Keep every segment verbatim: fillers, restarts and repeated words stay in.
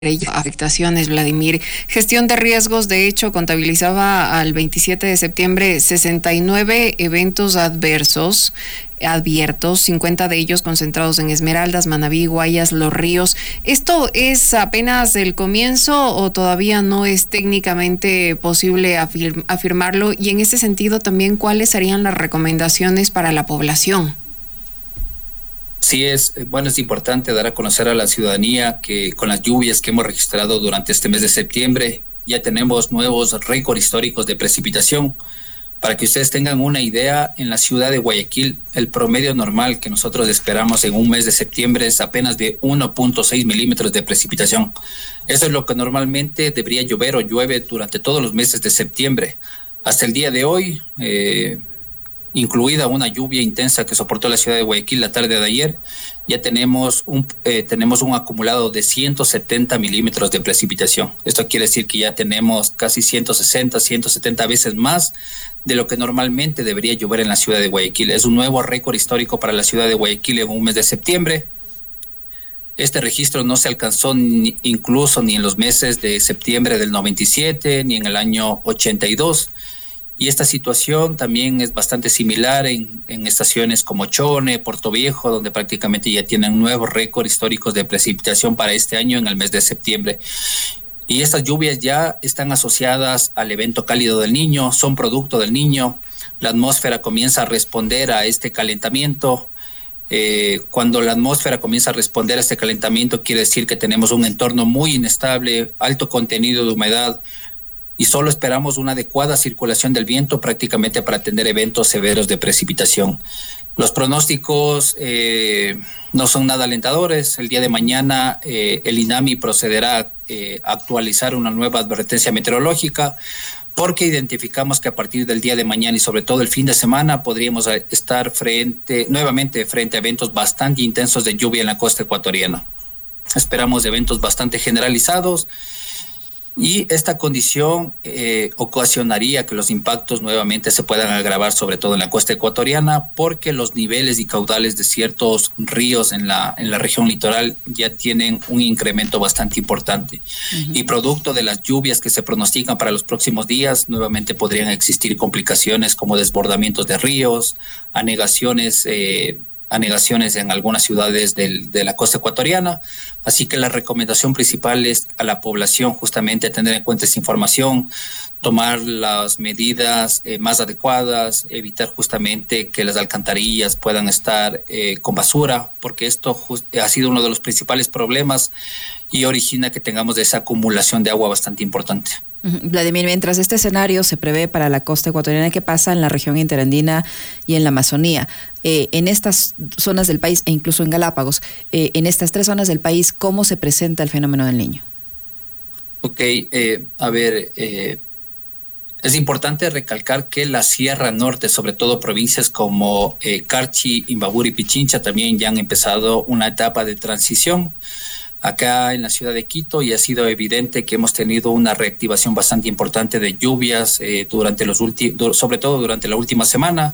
Afectaciones, Vladimir. Gestión de riesgos, de hecho, contabilizaba al veintisiete de septiembre sesenta y nueve eventos adversos, adviertos, cincuenta de ellos concentrados en Esmeraldas, Manabí, Guayas, Los Ríos. ¿Esto es apenas el comienzo o todavía no es técnicamente posible afirm- afirmarlo? Y en ese sentido también, ¿cuáles serían las recomendaciones para la población? Sí, es bueno, es importante dar a conocer a la ciudadanía que con las lluvias que hemos registrado durante este mes de septiembre ya tenemos nuevos récords históricos de precipitación. Para que ustedes tengan una idea, en la ciudad de Guayaquil el promedio normal que nosotros esperamos en un mes de septiembre es apenas de uno punto seis milímetros de precipitación. Eso es lo que normalmente debería llover o llueve durante todos los meses de septiembre. Hasta el día de hoy, eh, incluida una lluvia intensa que soportó la ciudad de Guayaquil la tarde de ayer, ya tenemos un, eh, tenemos un acumulado de ciento setenta milímetros de precipitación. Esto quiere decir que ya tenemos casi ciento sesenta, ciento setenta veces más de lo que normalmente debería llover en la ciudad de Guayaquil. Es un nuevo récord histórico para la ciudad de Guayaquil en un mes de septiembre. Este registro no se alcanzó ni, incluso ni en los meses de septiembre del noventa y siete, ni en el año ochenta y dos. Y esta situación también es bastante similar en, en estaciones como Chone, Puerto Viejo, donde prácticamente ya tienen nuevos récords históricos de precipitación para este año en el mes de septiembre. Y estas lluvias ya están asociadas al evento cálido del Niño, son producto del Niño. La atmósfera comienza a responder a este calentamiento. Eh, cuando la atmósfera comienza a responder a este calentamiento, quiere decir que tenemos un entorno muy inestable, alto contenido de humedad, y solo esperamos una adecuada circulación del viento prácticamente para atender eventos severos de precipitación. Los pronósticos eh, no son nada alentadores. El día de mañana eh, el INAMI procederá eh, a actualizar una nueva advertencia meteorológica porque identificamos que a partir del día de mañana y sobre todo el fin de semana podríamos estar frente, nuevamente frente a eventos bastante intensos de lluvia en la costa ecuatoriana. Esperamos eventos bastante generalizados. Y esta condición eh, ocasionaría que los impactos nuevamente se puedan agravar, sobre todo en la costa ecuatoriana, porque los niveles y caudales de ciertos ríos en la, en la región litoral ya tienen un incremento bastante importante. Uh-huh. Y producto de las lluvias que se pronostican para los próximos días, nuevamente podrían existir complicaciones como desbordamientos de ríos, anegaciones eh, anegaciones en algunas ciudades del, de la costa ecuatoriana. Así que la recomendación principal es a la población justamente tener en cuenta esta información, tomar las medidas eh, más adecuadas, evitar justamente que las alcantarillas puedan estar eh, con basura, porque esto just, ha sido uno de los principales problemas y origina que tengamos esa acumulación de agua bastante importante. Vladimir, mientras este escenario se prevé para la costa ecuatoriana, ¿qué pasa en la región interandina y en la Amazonía? Eh, en estas zonas del país e incluso en Galápagos, eh, en estas tres zonas del país, ¿cómo se presenta el fenómeno del Niño? Ok, eh, a ver, eh, es importante recalcar que la Sierra Norte, sobre todo provincias como eh, Carchi, Imbabura y Pichincha, también ya han empezado una etapa de transición. Acá en la ciudad de Quito ya ha sido evidente que hemos tenido una reactivación bastante importante de lluvias eh, durante los últimos, sobre todo durante la última semana.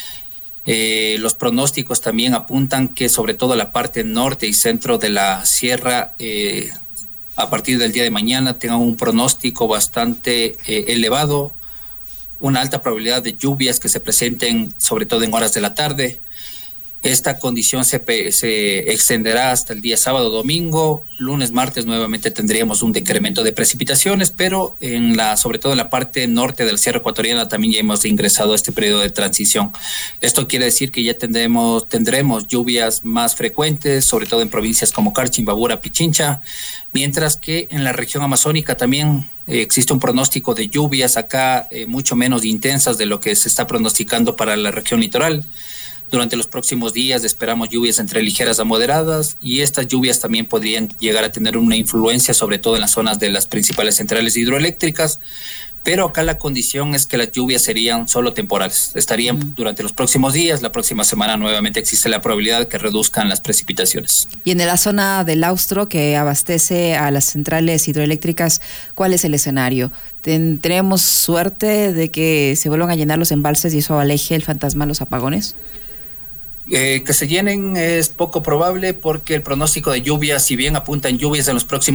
Eh, los pronósticos también apuntan que sobre todo la parte norte y centro de la sierra eh, a partir del día de mañana tengan un pronóstico bastante eh, elevado, una alta probabilidad de lluvias que se presenten sobre todo en horas de la tarde. Esta condición se, se extenderá hasta el día sábado, domingo, lunes, martes nuevamente tendríamos un decremento de precipitaciones, pero en la, sobre todo en la parte norte de la Sierra Ecuatoriana también ya hemos ingresado a este periodo de transición. Esto quiere decir que ya tendremos, tendremos lluvias más frecuentes, sobre todo en provincias como Carchi, Imbabura, Pichincha, mientras que en la región amazónica también eh, existe un pronóstico de lluvias acá eh, mucho menos intensas de lo que se está pronosticando para la región litoral. Durante los próximos días esperamos lluvias entre ligeras a moderadas y estas lluvias también podrían llegar a tener una influencia sobre todo en las zonas de las principales centrales hidroeléctricas, pero acá la condición es que las lluvias serían solo temporales, estarían mm. durante los próximos días, la próxima semana nuevamente existe la probabilidad de que reduzcan las precipitaciones. Y en la zona del Austro que abastece a las centrales hidroeléctricas, ¿cuál es el escenario? ¿Tendremos suerte de que se vuelvan a llenar los embalses y eso aleje el fantasma de los apagones? Eh, que se llenen es poco probable porque el pronóstico de lluvias, si bien apunta en lluvias en los próximos